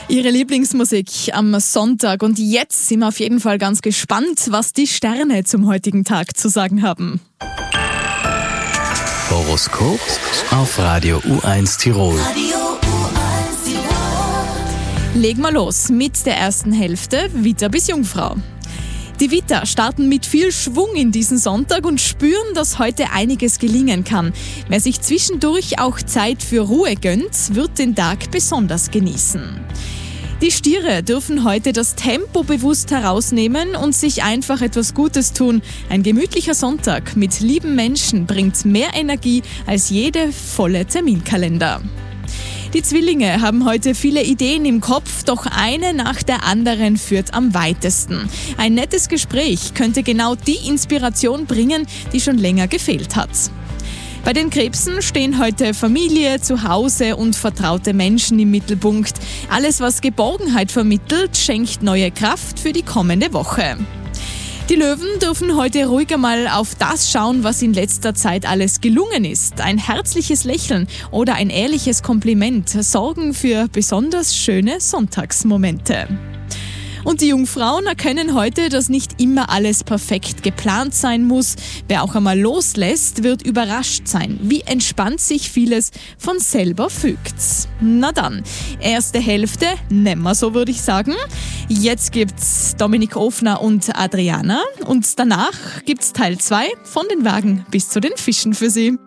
Ihre Lieblingsmusik am Sonntag. Und jetzt sind wir auf jeden Fall ganz gespannt, was die Sterne zum heutigen Tag zu sagen haben. Horoskop auf Radio U1 Tirol. Legen wir los mit der ersten Hälfte, Widder bis Jungfrau. Die Widder starten mit viel Schwung in diesen Sonntag und spüren, dass heute einiges gelingen kann. Wer sich zwischendurch auch Zeit für Ruhe gönnt, wird den Tag besonders genießen. Die Stiere dürfen heute das Tempo bewusst herausnehmen und sich einfach etwas Gutes tun. Ein gemütlicher Sonntag mit lieben Menschen bringt mehr Energie als jede volle Terminkalender. Die Zwillinge haben heute viele Ideen im Kopf, doch eine nach der anderen führt am weitesten. Ein nettes Gespräch könnte genau die Inspiration bringen, die schon länger gefehlt hat. Bei den Krebsen stehen heute Familie, Zuhause und vertraute Menschen im Mittelpunkt. Alles, was Geborgenheit vermittelt, schenkt neue Kraft für die kommende Woche. Die Löwen dürfen heute ruhiger mal auf das schauen, was in letzter Zeit alles gelungen ist. Ein herzliches Lächeln oder ein ehrliches Kompliment sorgen für besonders schöne Sonntagsmomente. Und die Jungfrauen erkennen heute, dass nicht immer alles perfekt geplant sein muss. Wer auch einmal loslässt, wird überrascht sein, wie entspannt sich vieles von selber fügt. Na dann, erste Hälfte, nimmer so würde ich sagen. Jetzt gibt's Dominik Ofner und Adriana und danach gibt's Teil 2 von den Wagen bis zu den Fischen für Sie.